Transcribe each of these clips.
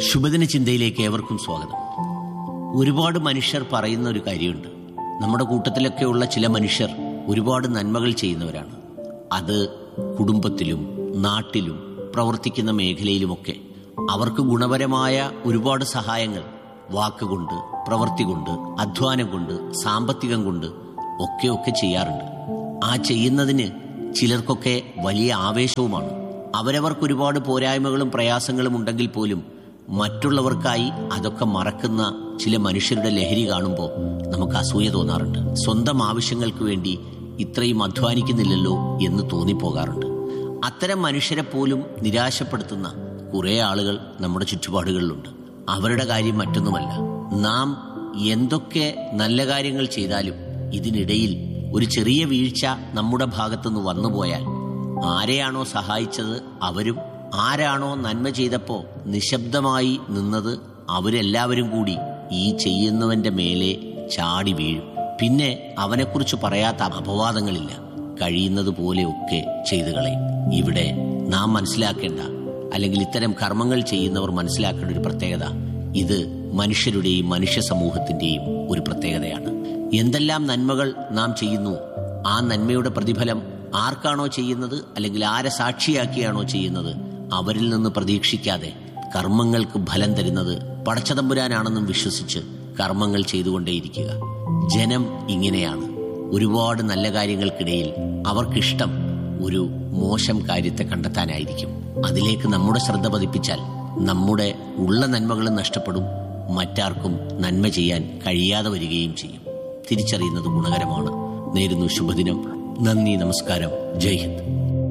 ശുഭദിന ചിന്തയിലേക്ക് ഏവർക്കും സ്വാഗതം. ഒരുപാട് മനുഷ്യർ പറയുന്ന ഒരു കാര്യമുണ്ട്. നമ്മുടെ കൂട്ടത്തിലൊക്കെയുള്ള ചില മനുഷ്യർ ഒരുപാട് നന്മകൾ ചെയ്യുന്നവരാണ്. അത് കുടുംബത്തിലും നാട്ടിലും പ്രവർത്തിക്കുന്ന മേഖലയിലുമൊക്കെ അവർക്ക് ഗുണപരമായ ഒരുപാട് സഹായങ്ങൾ വാക്കുകൊണ്ട്, പ്രവൃത്തി കൊണ്ട്, അധ്വാനം കൊണ്ട്, സാമ്പത്തികം കൊണ്ട് ഒക്കെ ചെയ്യാറുണ്ട്. ആ ചെയ്യുന്നതിന് ചിലർക്കൊക്കെ വലിയ ആവേശവുമാണ്. അവരവർക്ക് ഒരുപാട് പോരായ്മകളും പ്രയാസങ്ങളും ഉണ്ടെങ്കിൽ പോലും മറ്റുള്ളവർക്കായി അതൊക്കെ മറക്കുന്ന ചില മനുഷ്യരുടെ ലഹരി കാണുമ്പോൾ നമുക്ക് അസൂയ തോന്നാറുണ്ട്. സ്വന്തം ആവശ്യങ്ങൾക്ക് വേണ്ടി ഇത്രയും അധ്വാനിക്കുന്നില്ലല്ലോ എന്ന് തോന്നിപ്പോകാറുണ്ട്. അത്തരം മനുഷ്യരെ പോലും നിരാശപ്പെടുത്തുന്ന കുറേ ആളുകൾ നമ്മുടെ ചുറ്റുപാടുകളിലുണ്ട്. അവരുടെ കാര്യം മറ്റൊന്നുമല്ല, നാം എന്തൊക്കെ നല്ല കാര്യങ്ങൾ ചെയ്താലും ഇതിനിടയിൽ ഒരു ചെറിയ വീഴ്ച നമ്മുടെ ഭാഗത്തുനിന്ന് വന്നുപോയാൽ ആരെയാണോ സഹായിച്ചത് അവരും, ആരാണോ നന്മ ചെയ്തപ്പോൾ നിശബ്ദമായി നിന്നത് അവരെല്ലാവരും കൂടി ഈ ചെയ്യുന്നവന്റെ മേലെ ചാടി വീഴും. പിന്നെ അവനെക്കുറിച്ച് പറയാത്ത അപവാദങ്ങളില്ല. കഴിയുന്നത് പോലെയൊക്കെ ചെയ്തു കളയും. ഇവിടെ നാം മനസ്സിലാക്കേണ്ട, അല്ലെങ്കിൽ ഇത്തരം കർമ്മങ്ങൾ ചെയ്യുന്നവർ മനസ്സിലാക്കേണ്ട ഒരു പ്രത്യേകത, ഇത് മനുഷ്യരുടെയും മനുഷ്യ സമൂഹത്തിന്റെയും ഒരു പ്രത്യേകതയാണ്. എന്തെല്ലാം നന്മകൾ നാം ചെയ്യുന്നു, ആ നന്മയുടെ പ്രതിഫലം ആർക്കാണോ ചെയ്യുന്നത്, അല്ലെങ്കിൽ ആരെ സാക്ഷിയാക്കിയാണോ ചെയ്യുന്നത്, അവരിൽ നിന്ന് പ്രതീക്ഷിക്കാതെ കർമ്മങ്ങൾക്ക് ഫലം തരുന്നത് പടച്ചതമ്പുരാനാണെന്നും വിശ്വസിച്ച് കർമ്മങ്ങൾ ചെയ്തുകൊണ്ടേയിരിക്കുക. ജനം ഇങ്ങനെയാണ്. ഒരുപാട് നല്ല കാര്യങ്ങൾക്കിടയിൽ അവർക്കിഷ്ടം ഒരു മോശം കാര്യത്തെ കണ്ടെത്താനായിരിക്കും. അതിലേക്ക് നമ്മുടെ ശ്രദ്ധ പതിപ്പിച്ചാൽ നമ്മുടെ ഉള്ള നന്മകളും നഷ്ടപ്പെടും, മറ്റാർക്കും നന്മ ചെയ്യാൻ കഴിയാതെ വരികയും ചെയ്യും. തിരിച്ചറിയുന്നത് ഗുണകരമാണ്. നേരുന്നു ശുഭദിനം. നന്ദി, നമസ്കാരം, ജയ് ഹിന്ദ്.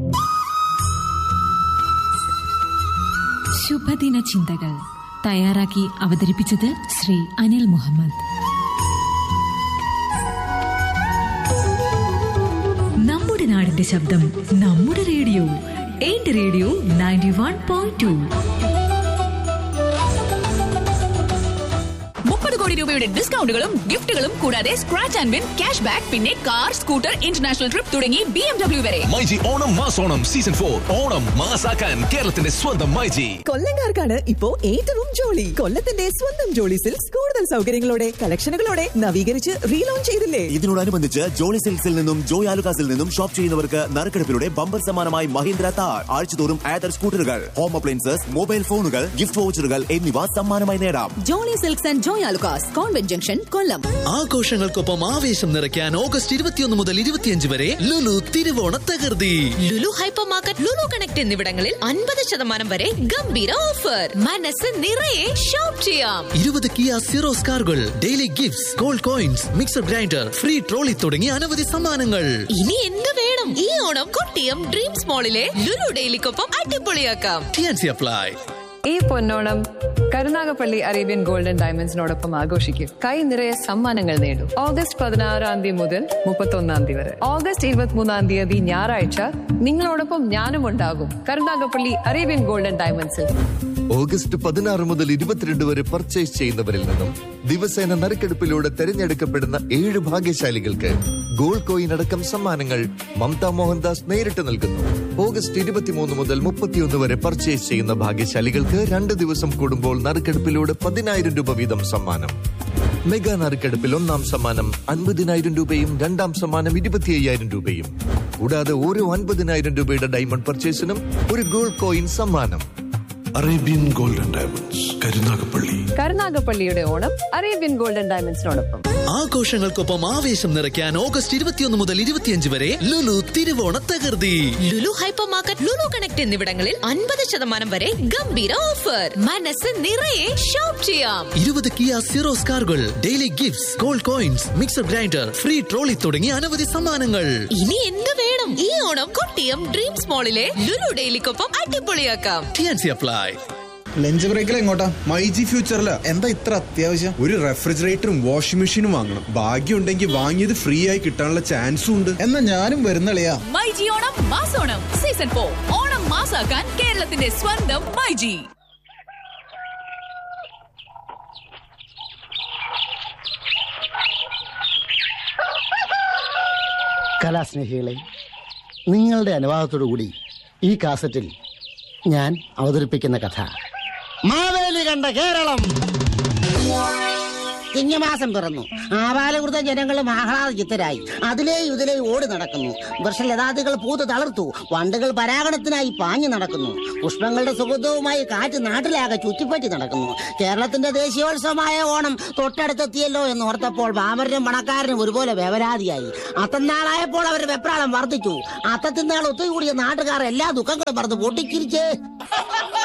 ശുഭദിന ചിന്തകൾ തയ്യാറാക്കി അവതരിപ്പിച്ചത് ശ്രീ അനിൽ മുഹമ്മദ്. നമ്മുടെ നാടിന്റെ ശബ്ദം, നമ്മുടെ റേഡിയോ. എന്റെ റേഡിയോ 91.2. 30 കോടി രൂപയുടെ ഡിസ്കൗണ്ടുകളും ഗിഫ്റ്റുകളും കൂടാതെ scratch and win, cash back, പിന്നെ കാർ, സ്കൂട്ടർ, ഇന്റർനാഷണൽ ട്രിപ്പ് തുടങ്ങി BMW വരെ. മൈജി ഓണം മാസോണം സീസൺ 4 ഓണം മാസാക്കാൻ കേരളത്തിന്റെ സ്വന്തം മൈജി. കൊല്ലംകാർക്കാണ് ഇപ്പോ ഏറ്റവും ജോളി. കൊല്ലത്തിന്റെ സ്വന്തം ജോളി സിൽക്സ് കൂടുതൽ സൗകര്യങ്ങളോടെ, കളക്ഷനുകളോടെ നവീകരിച്ച് റീലോഞ്ച് ചെയ്തില്ലേ? ഇതിനോടനുബന്ധിച്ച് ജോളി സിൽക്സിൽ നിന്നും ജോയ് ആലുകാസിൽ നിന്നും ഷോപ്പ് ചെയ്യുന്നവർക്ക് നറുക്കെടുപ്പിലൂടെ ബമ്പർ സമ്മാനമായി മഹീന്ദ്ര താർ, ആഴ്ചതോറും ആദർ സ്കൂട്ടറുകൾ, ഹോം അപ്ലയൻസസ്, മൊബൈൽ ഫോണുകൾ, ഗിഫ്റ്റ് വൗച്ചറുകൾ എന്നിവ സമ്മാനമായി നേടാം. Jolly silks and Joy Alukkas, convent junction, കൊല്ലം. ആഘോഷങ്ങൾക്കൊപ്പം ആവേശം നിറയ്ക്കാൻ ഓഗസ്റ്റ് 21 മുതൽ 25 വരെ ലുലു തിരുവോണ തകർത്തി. Lulu hyper market, Lulu connect എന്നിവിടങ്ങളിൽ 50% വരെ ഗംഭീര ഓഫർ. മനസ്സ് നിറയെ ഷോപ്പ് ചെയ്യാം. 20 കിയ സിറോസ് കാറുകൾ, daily gifts, gold coins, mixer grinder, free trolley തുടങ്ങി അനവധി സമ്മാനങ്ങൾ. ഇനി എന്ത് വേണം? ഈ Onam Kottiyam dreams മോളിലെ Lulu ഡെയിലിക്കൊപ്പം അടിപൊളിയാക്കാം. T&C apply. ഈ പൊന്നോണം കരുനാഗപ്പള്ളി അറേബ്യൻ ഗോൾഡൻ ഡയമണ്ട്സിനോടൊപ്പം ആഘോഷിക്കും. കൈ നിറയെ സമ്മാനങ്ങൾ നേടും. ഓഗസ്റ്റ് 16 മുതൽ 31 വരെ. ഓഗസ്റ്റ് 23 ഞായറാഴ്ച നിങ്ങളോടൊപ്പം ഞാനും ഉണ്ടാകും കരുനാഗപ്പള്ളി അറേബ്യൻ ഗോൾഡൻ ഡയമണ്ട്സിൽ. ഓഗസ്റ്റ് 16 മുതൽ 22 വരെ പർച്ചേസ് ചെയ്യുന്നവരിൽ നിന്നും ദിവസേന നറുക്കെടുപ്പിലൂടെ തെരഞ്ഞെടുക്കപ്പെടുന്ന 7 ഭാഗ്യശാലികൾക്ക് ഗോൾഡ് കോയിൻ അടക്കം സമ്മാനങ്ങൾ മമത മോഹൻദാസ് നേരിട്ട് നൽകുന്നു. ഓഗസ്റ്റ് 23 മുതൽ 31 വരെ പർച്ചേസ് ചെയ്യുന്ന ഭാഗ്യശാലികൾക്ക് 2 ദിവസം കൂടുമ്പോൾ നറുക്കെടുപ്പിലൂടെ 10,000 രൂപ വീതം സമ്മാനം. മെഗാ നറുക്കെടുപ്പിൽ 1-ാം സമ്മാനം 50,000 രൂപയും 2-ാം സമ്മാനം 25,000 രൂപയും. കൂടാതെ ഓരോ 50,000 രൂപയുടെ ഡയമണ്ട് പർച്ചേസിനും ഒരു ഗോൾഡ് കോയിൻ സമ്മാനം. Arabian golden diamonds, Karunagappally. കരുനാഗപ്പള്ളിയുടെ Onam Arabian golden ഡയമണ്ട്സിനോടൊപ്പം. ആഘോഷങ്ങൾക്കൊപ്പം ആവേശം നിറയ്ക്കാൻ ഓഗസ്റ്റ് 21 മുതൽ 25 വരെ ലുലു തിരുവോണ തകർത്തി. Lulu hyper market, Lulu connect എന്നിവിടങ്ങളിൽ 50% വരെ ഗംഭീര ഓഫർ. മനസ്സ് നിറയെ ഷോപ്പ് ചെയ്യാം. 20 കിയ സിറോസ് കാറുകൾ, daily gifts, gold coins, mixer grinder, free trolley തുടങ്ങി അനവധി സമ്മാനങ്ങൾ. ഇനി എന്ത് വേണം? ഈ Onam Kottiyam dreams മോളിലെ Lulu ഡെയിലിക്കൊപ്പം അടിപൊളിയാക്കാം. T&C apply. Lunch ബ്രേക്കിൽ എങ്ങോട്ടാ? മൈജി ഫ്യൂച്ചറില്. എന്താ ഇത്ര അത്യാവശ്യം? ഒരു റെഫ്രിജറേറ്ററും വാഷിംഗ് മെഷീനും വാങ്ങണം. ഭാഗ്യം ഉണ്ടെങ്കിൽ വാങ്ങിയത് ഫ്രീ ആയി കിട്ടാനുള്ള ചാൻസും ഉണ്ട്. എന്നാ ഞാനും വരുന്നളിയാ. മൈജി ഓണം മാസോണം സീസൺ 4 ഓണം മാസാക്കാൻ കേരളത്തിന്റെ സ്വന്തം മൈജി. കലാസ്നേഹികളെ, നിങ്ങളുടെ അനുവാദത്തോടുകൂടി ഈ കാസറ്റിൽ ഞാൻ അവതരിപ്പിക്കുന്ന കഥ മാവേലി കണ്ട കേരളം. ചിങ്ങമാസം പിറന്നു. ആപാലകൃത ജനങ്ങളും ആഹ്ലാദചിത്തരായി അതിലെയും ഇതിലെയും ഓടി നടക്കുന്നു. വൃക്ഷലതാദികൾ പൂത്ത് തളർത്തു. വണ്ടുകൾ പരാഗണത്തിനായി പാഞ്ഞു നടക്കുന്നു. പുഷ്പങ്ങളുടെ സുഗന്ധവുമായി കാറ്റ് നാട്ടിലാകെ ചുറ്റിപ്പറ്റി നടക്കുന്നു. കേരളത്തിന്റെ ദേശീയോത്സവമായ ഓണം തൊട്ടടുത്തെത്തിയല്ലോ എന്ന് ഓർത്തപ്പോൾ പാമരനും പണക്കാരനും ഒരുപോലെ വ്യവരാതിയായി. അത്തന്നാളായപ്പോൾ അവരുടെ വെപ്രാളം വർദ്ധിച്ചു. അത്തത്തിനാൾ ഒത്തുകൂടിയ നാട്ടുകാർ എല്ലാ ദുഃഖങ്ങളും മറന്ന് പൊട്ടിച്ചിരിച്ച്